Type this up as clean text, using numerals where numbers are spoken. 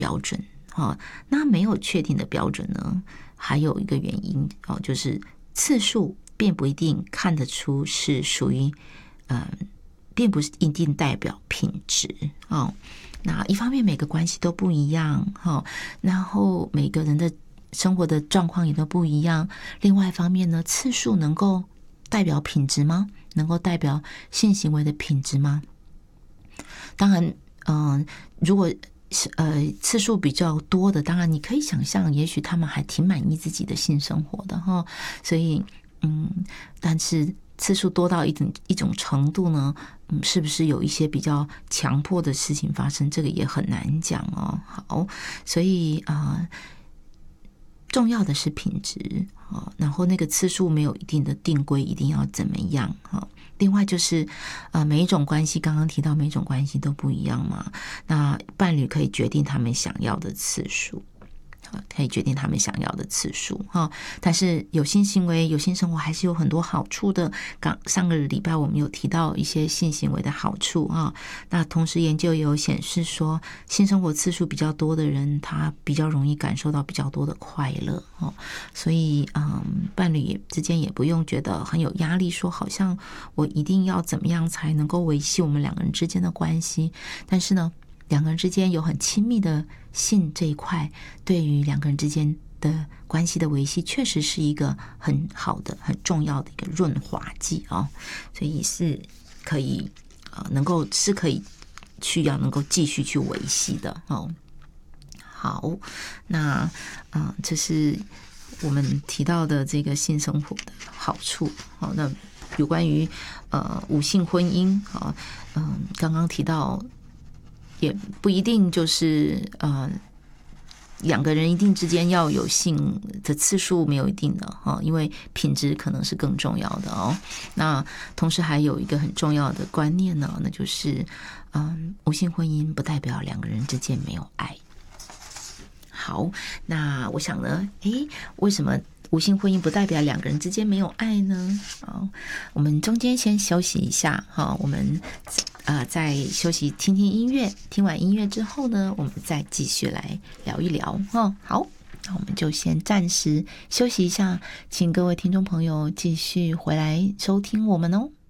标准那没有确定的标准呢，还有一个原因就是次数并不一定看得出是属于并不是一定代表品质那一方面每个关系都不一样然后每个人的生活的状况也都不一样，另外一方面呢，次数能够代表品质吗？能够代表性行为的品质吗？当然如果次数比较多的，当然你可以想象也许他们还挺满意自己的性生活的所以但是次数多到一种程度呢是不是有一些比较强迫的事情发生，这个也很难讲好，所以重要的是品质然后那个次数没有一定的定规一定要怎么样另外就是每一种关系，刚刚提到每一种关系都不一样嘛，那伴侣可以决定他们想要的次数，可以决定他们想要的次数但是有性行为有性生活还是有很多好处的，上个礼拜我们有提到一些性行为的好处那同时研究也有显示说性生活次数比较多的人他比较容易感受到比较多的快乐所以伴侣之间也不用觉得很有压力，说好像我一定要怎么样才能够维系我们两个人之间的关系，但是呢两个人之间有很亲密的性这一块，对于两个人之间的关系的维系确实是一个很好的很重要的一个润滑剂所以是可以可以要能够继续去维系的好，那这是我们提到的这个性生活的好处那有关于无性婚姻刚刚提到也不一定就是两个人一定之间要有性的次数没有一定的因为品质可能是更重要的那同时还有一个很重要的观念呢，那就是无性婚姻不代表两个人之间没有爱。好，那我想呢为什么无性婚姻不代表两个人之间没有爱呢？我们中间先休息一下我们再休息听听音乐，听完音乐之后呢我们再继续来聊一聊好，那我们就先暂时休息一下，请各位听众朋友继续回来收听我们